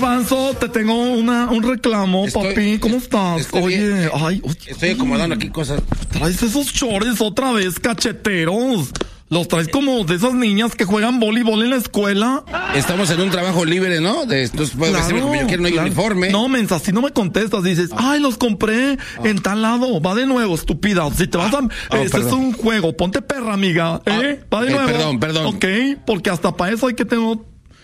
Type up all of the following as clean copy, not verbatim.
Panzo, te tengo un reclamo, papi. ¿Cómo estás? Oye, estoy acomodando aquí cosas. Traes esos shorts otra vez, cacheteros. Los traes como de esas niñas que juegan voleibol en la escuela. Estamos en un trabajo libre, ¿no? Entonces puedo decirme como yo quiero, no hay uniforme. No, mensa, si no me contestas, dices, los compré en tal lado. Va de nuevo, estúpida. Si te vas a... este es un juego, ponte perra, amiga. Va de nuevo. Perdón. Ok, porque hasta para eso hay que tener...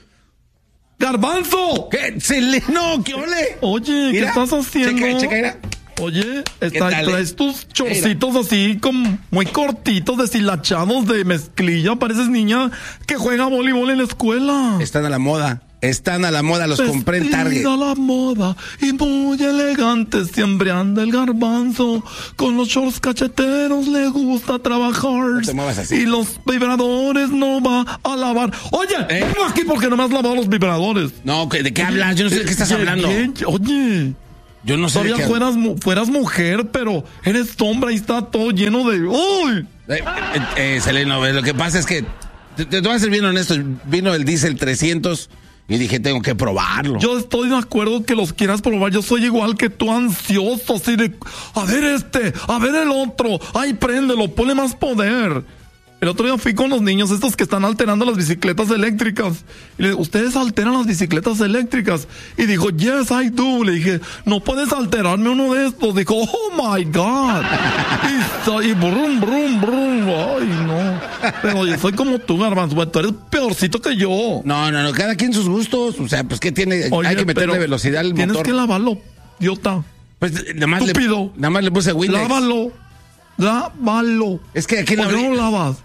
¡Garbanzo! ¿Qué? No, ¿qué ole? Oye, mira, ¿qué estás haciendo? Checa. Oye, traes tus chorcitos así como muy cortitos, deshilachados de mezclilla. Pareces niña que juega voleibol en la escuela. Están a la moda, los compré en Target. A la moda y muy elegante, siempre anda el Garbanzo. Con los shorts cacheteros le gusta trabajar. No te muevas así. Y los vibradores no va a lavar. Oye, ven aquí porque no me has lavado los vibradores. No, ¿de qué hablas? Yo no sé de qué estás hablando. Oye... Yo no sé. Todavía fueras mujer, pero eres sombra y está todo lleno de... ¡Uy! Seleno, lo que pasa es que, te voy a ser bien honesto, vino el Diesel 300 y dije, tengo que probarlo. Yo estoy de acuerdo que los quieras probar, yo soy igual que tú, ansioso, así de... A ver a ver el otro, ay, préndelo, ponle más poder. El otro día fui con los niños estos que están alterando las bicicletas eléctricas. Y le dije, ¿ustedes alteran las bicicletas eléctricas? Y dijo, yes, I do. Le dije, ¿no puedes alterarme uno de estos? Dijo, oh my God. Y brum, brum, brum. Ay, no. Pero yo soy como tú, Garbanzo. Tú eres peorcito que yo. No, cada quien sus gustos. O sea, pues, ¿qué tiene? Oye, hay que meterle velocidad al motor. Tienes que lavarlo, idiota. Pues, nada más le puse Windex. Lávalo. Es que aquí ¿por qué no lo lavas?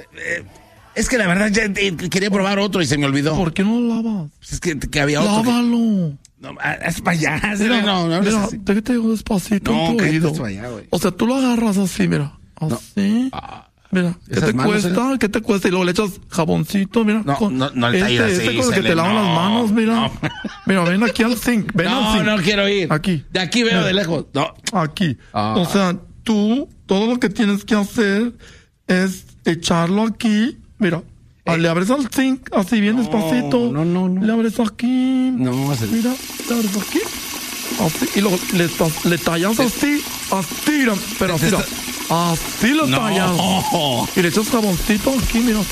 Es que la verdad ya quería probar otro y se me olvidó. ¿Por qué no lo lavas? Pues es que había otro. Lávalo. No, es para allá. Mira, te digo despacito en tu oído. O sea, tú lo agarras así, mira. Así. No. Mira, ¿qué te cuesta? ¿Qué te cuesta? Y luego le echas jaboncito, mira. No le tallas así, con el que te lavan las manos, mira. No. Mira, ven aquí al zinc. Al zinc. No quiero ir. Aquí. De aquí veo de lejos. No. Aquí. O sea, tú, todo lo que tienes que hacer es echarlo aquí, mira, le abres al zinc, así bien despacito. No. Le abres aquí. No, mira, le abres aquí. Así, y luego le tallas así, pero así, así lo tallas. Y le echas jaboncito aquí, mira.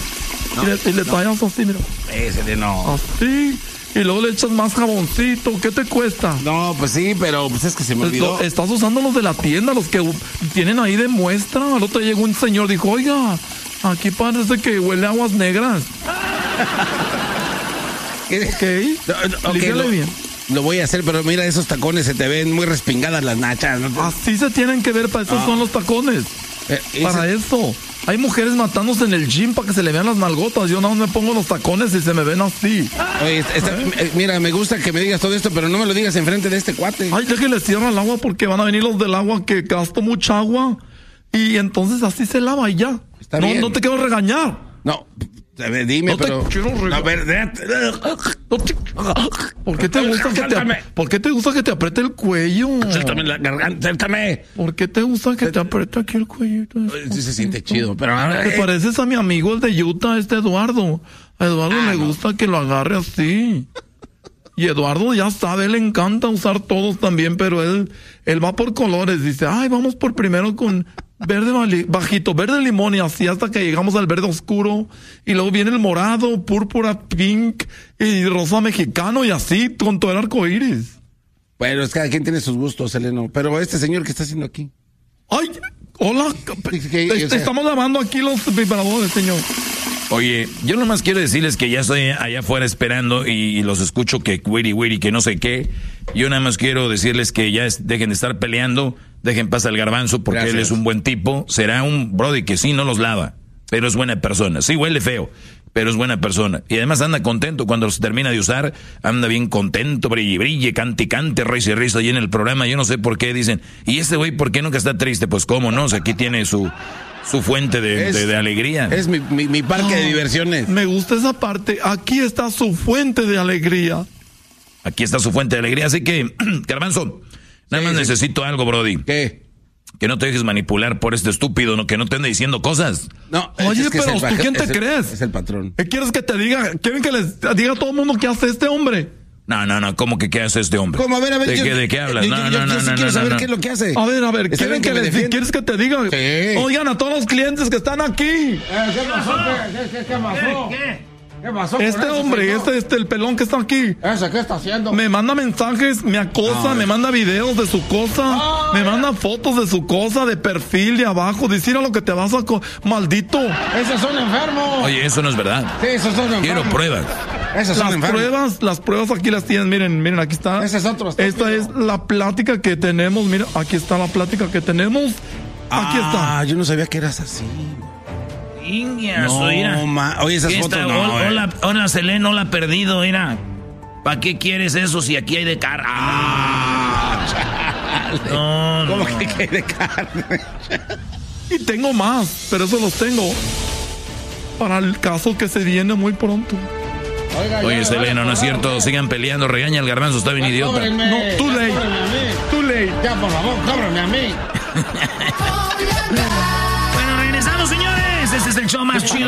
Y le tallas así, mira. Ese no. Así. Y luego le echas más jaboncito. ¿Qué te cuesta? No, pues sí, pero pues es que se me olvidó. Estás usando los de la tienda, los que tienen ahí de muestra. Al otro llegó un señor, dijo, oiga, aquí parece que huele a aguas negras. Ok. Lígale bien. Lo voy a hacer, pero mira, esos tacones se te ven muy respingadas las nachas. ¿No? Así se tienen que ver, para eso son los tacones. Para eso. Hay mujeres matándose en el gym para que se le vean las nalgotas. Yo no me pongo los tacones y se me ven así. Oye, mira, me gusta que me digas todo esto, pero no me lo digas enfrente de este cuate. Ay, déjale cierra el agua porque van a venir los del agua que gasto mucha agua. Y entonces así se lava y ya. No te quiero regañar. No, dime, pero... A ver, ¿por qué te gusta que te apriete el cuello? Suéltame la garganta, suéltame. ¿Por qué te gusta que te apriete aquí el cuello? Sí se siente chido, pero... Te pareces a mi amigo el de Utah, Eduardo. A Eduardo le gusta que lo agarre así. Y Eduardo ya sabe, le encanta usar todos también, pero él va por colores. Dice, vamos por primero con... verde bajito, verde limón y así hasta que llegamos al verde oscuro y luego viene el morado, púrpura, pink y rosa mexicano y así con todo el arco iris. Bueno, es que cada quien tiene sus gustos, Seleno, pero este señor que está haciendo aquí. Ay, hola, estamos lavando aquí los vibradores, señor. Oye, yo nomás quiero decirles que ya estoy allá afuera esperando y los escucho que wiri, que no sé qué. Yo nada más quiero decirles que ya dejen de estar peleando, dejen pasar al Garbanzo porque Gracias. Él es un buen tipo. Será un brody que sí no los lava, pero es buena persona. Sí huele feo, pero es buena persona. Y además anda contento cuando los termina de usar, anda bien contento, brille, cante, risa y risa ahí en el programa. Yo no sé por qué dicen, ¿y este güey por qué nunca está triste? Pues cómo no, o sea, aquí tiene su fuente de alegría. Es mi parque de diversiones. Me gusta esa parte. Aquí está su fuente de alegría. Aquí está su fuente de alegría. Así que, Garbanzo, nada más necesito algo, brody. ¿Qué? Que no te dejes manipular por este estúpido, ¿no? Que no te ande diciendo cosas. No, oye, pero ¿tú quién te crees? Es el patrón. ¿Qué quieres que te diga? ¿Quieren que les diga a todo el mundo qué hace este hombre? No, ¿cómo que qué hace este hombre? ¿Cómo? A ver. ¿De qué hablas? Yo quiero saber qué es lo que hace. A ver, ¿quieren que ¿quieres que te diga? Sí. Oigan, a todos los clientes que están aquí. ¿Qué pasó? ¿Qué pasó? ¿Qué pasó? Este hombre, el pelón que está aquí. ¿Ese qué está haciendo? Me manda mensajes, me acosa, me manda videos de su cosa, me manda fotos de su cosa, de perfil, de abajo. Decir a lo que te vas a... maldito. Esos son enfermos. Oye, eso no es verdad. Sí, esos son enfermos. Quiero pruebas. Esos son enfermos. Las pruebas aquí las tienes, miren, aquí está. Ese es otro estúpido. Esta es la plática que tenemos, mira, aquí está la plática que tenemos. Aquí está. Yo no sabía que eras así. Oye, esas fotos no. Hola, Selene, no la he perdido, mira. ¿Para qué quieres eso si aquí hay de carne? ¿Cómo que hay de carne? Y tengo más, pero eso los tengo para el caso que se viene muy pronto. Oye, Selene, no es cierto. Sigan peleando, regaña al Garbanzo, está bien idiota. Cóbrenme, No, too late. Ya, por favor, cóbrenme a mí. Bueno, regresamos, señores. Este es el show más chido